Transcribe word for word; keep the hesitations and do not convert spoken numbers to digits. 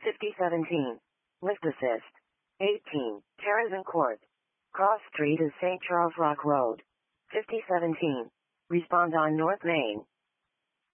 fifty seventeen. Lift assist. eighteen. Terrazin Court. Cross Street is Saint Charles Rock Road. fifty seventeen. Respond on North Main.